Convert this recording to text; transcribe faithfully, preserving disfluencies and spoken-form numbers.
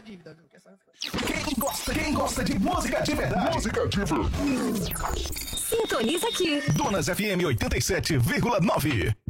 dívida, viu? Que essa... Quem gosta, quem gosta de música de verdade? Música de verdade. Sintoniza aqui. Donas F M oitenta e sete vírgula nove.